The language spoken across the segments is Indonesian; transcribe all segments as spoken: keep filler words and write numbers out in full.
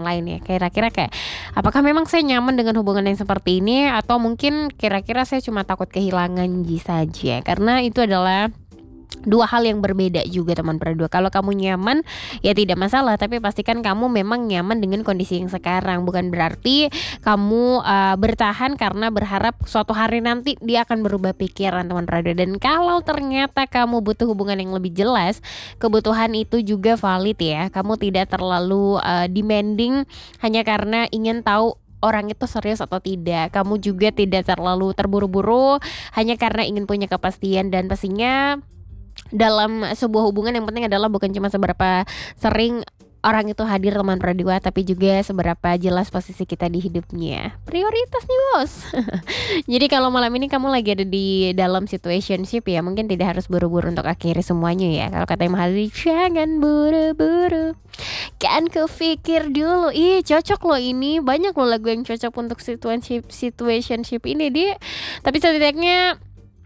lain ya. Kira-kira kayak, apakah memang saya nyaman dengan hubungan yang seperti ini, atau mungkin kira-kira saya cuma takut kehilangan Ji saja. Karena itu adalah dua hal yang berbeda juga teman berdua. Kalau kamu nyaman ya tidak masalah, tapi pastikan kamu memang nyaman dengan kondisi yang sekarang. Bukan berarti kamu uh, bertahan karena berharap suatu hari nanti dia akan berubah pikiran teman berdua. Dan kalau ternyata kamu butuh hubungan yang lebih jelas, kebutuhan itu juga valid ya. Kamu tidak terlalu uh, demanding hanya karena ingin tahu orang itu serius atau tidak. Kamu juga tidak terlalu terburu-buru hanya karena ingin punya kepastian. Dan pastinya dalam sebuah hubungan yang penting adalah bukan cuma seberapa sering orang itu hadir teman berdua, tapi juga seberapa jelas posisi kita di hidupnya. Prioritas nih bos. Jadi kalau malam ini kamu lagi ada di dalam situationship ya, mungkin tidak harus buru-buru untuk akhiri semuanya ya. Kalau kata Imam Mahdi, jangan buru-buru, kan kupikir dulu. Ih cocok loh ini, banyak loh lagu yang cocok untuk situationship situationship ini dia. Tapi setidaknya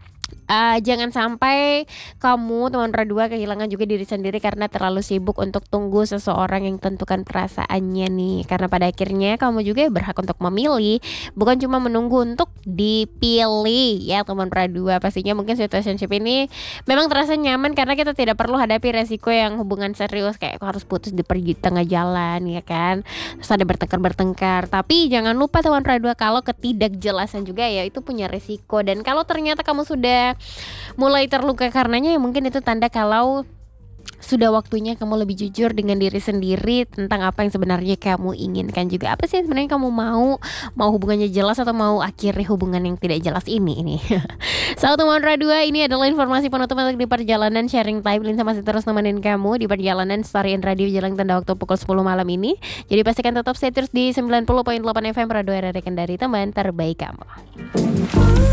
Uh, jangan sampai kamu teman berdua kehilangan juga diri sendiri karena terlalu sibuk untuk tunggu seseorang yang tentukan perasaannya nih. Karena pada akhirnya kamu juga berhak untuk memilih, bukan cuma menunggu untuk dipilih ya teman berdua. Pastinya mungkin situationship ini memang terasa nyaman karena kita tidak perlu hadapi resiko yang hubungan serius kayak harus putus di pergi tengah jalan ya kan. Terus ada bertengkar-bertengkar. Tapi jangan lupa teman berdua, kalau ketidakjelasan juga ya itu punya resiko. Dan kalau ternyata kamu sudah mulai terluka karenanya, ya mungkin itu tanda kalau sudah waktunya kamu lebih jujur dengan diri sendiri tentang apa yang sebenarnya kamu inginkan juga. Apa sih yang sebenarnya kamu mau? Mau hubungannya jelas atau mau akhiri hubungan yang tidak jelas ini ini. Sahabat Mantra dua, ini adalah informasi penutup untuk di perjalanan sharing time. Linsa masih terus nemenin kamu di perjalanan Story and Radio Jalan Tenda waktu pukul sepuluh malam ini. Jadi pastikan tetap stay terus di sembilan puluh koma delapan F M Radio R R Kendari, teman terbaik kamu.